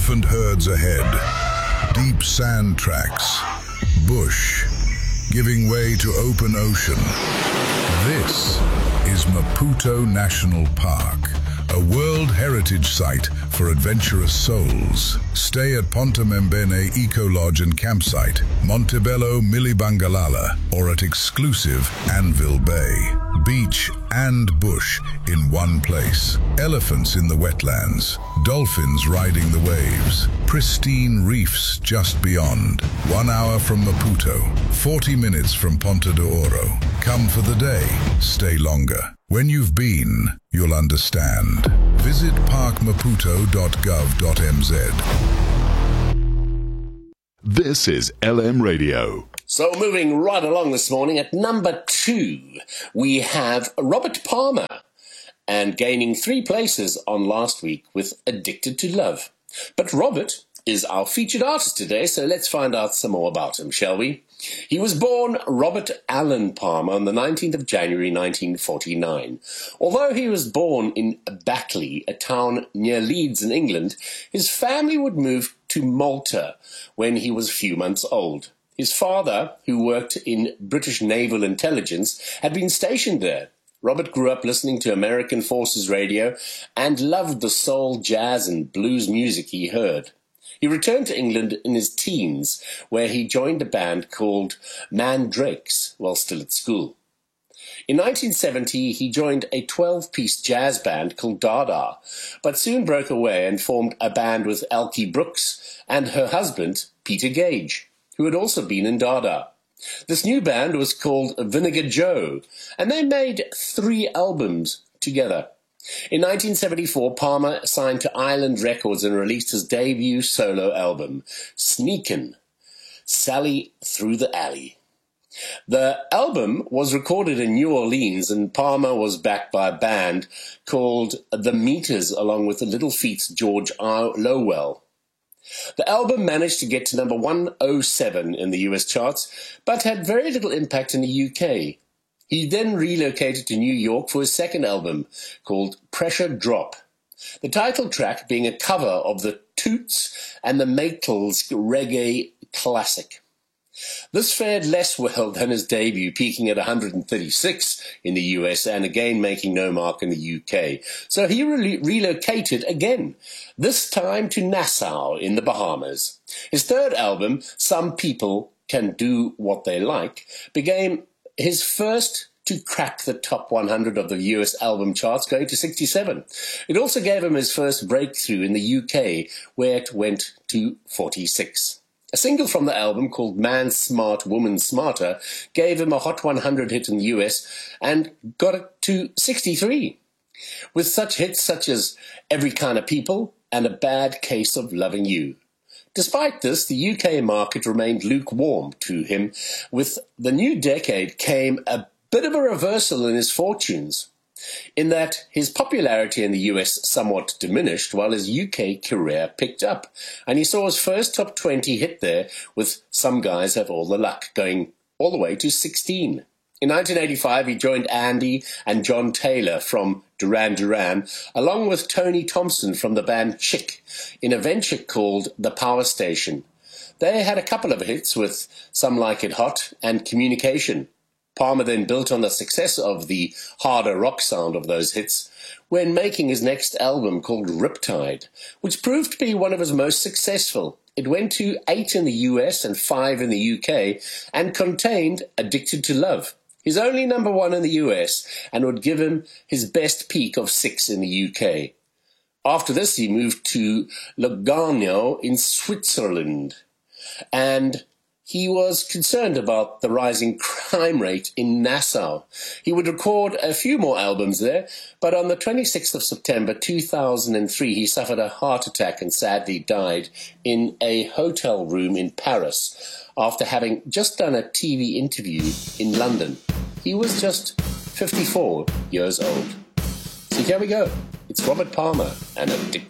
Elephant herds ahead, deep sand tracks, bush, giving way to open ocean. This is Maputo National Park, a World Heritage Site for adventurous souls. Stay at Ponta Membene Eco Lodge and Campsite, Montebello Milibangalala, or at exclusive Anvil Bay. Beach and bush in one place. Elephants in the wetlands, dolphins riding the waves, pristine reefs just beyond. 1 hour from Maputo, 40 minutes from Ponta de Oro. Come for the day, stay longer. When you've been, you'll understand. Visit parkmaputo.gov.mz. This is LM Radio. So moving right along this morning, at number 2, we have Robert Palmer, and gaining 3 places on last week with Addicted to Love. But Robert is our featured artist today, so let's find out some more about him, shall we? He was born Robert Allen Palmer on the 19th of January 1949. Although he was born in Batley, a town near Leeds in England, his family would move to Malta when he was a few months old. His father, who worked in British Naval Intelligence, had been stationed there. Robert grew up listening to American Forces radio and loved the soul, jazz and blues music he heard. He returned to England in his teens, where he joined a band called Mandrakes while still at school. In 1970, he joined a 12-piece jazz band called Dada, but soon broke away and formed a band with Elkie Brooks and her husband, Peter Gage, who had also been in Dada. This new band was called Vinegar Joe, and they made 3 albums together. In 1974, Palmer signed to Island Records and released his debut solo album, Sneakin', Sally Through the Alley. The album was recorded in New Orleans, and Palmer was backed by a band called The Meters, along with the Little Feat's George R. Lowell. The album managed to get to number 107 in the US charts, but had very little impact in the UK. He then relocated to New York for his second album, called Pressure Drop, the title track being a cover of the Toots and the Maytals reggae classic. This fared less well than his debut, peaking at 136 in the US and again making no mark in the UK. So he relocated again, this time to Nassau in the Bahamas. His third album, Some People Can Do What They Like, became his first to crack the top 100 of the US album charts, going to 67. It also gave him his first breakthrough in the UK, where it went to 46. A single from the album called Man Smart, Woman Smarter gave him a Hot 100 hit in the US and got it to 63. With such hits such as Every Kind of People and A Bad Case of Loving You. Despite this, the UK market remained lukewarm to him. With the new decade came a bit of a reversal in his fortunes, in that his popularity in the US somewhat diminished while his UK career picked up, and he saw his first top 20 hit there with Some Guys Have All the Luck, going all the way to 16. In 1985, he joined Andy and John Taylor from Duran Duran, along with Tony Thompson from the band Chick, in a venture called The Power Station. They had a couple of hits with Some Like It Hot and Communication. Palmer then built on the success of the harder rock sound of those hits when making his next album called Riptide, which proved to be one of his most successful. It went to 8 in the US and 5 in the UK and contained Addicted to Love, his only number 1 in the US, and would give him his best peak of 6 in the UK. After this, he moved to Lugano in Switzerland, and he was concerned about the rising crime rate in Nassau. He would record a few more albums there, but on the 26th of September 2003, he suffered a heart attack and sadly died in a hotel room in Paris after having just done a TV interview in London. He was just 54 years old. So here we go. It's Robert Palmer and Addicted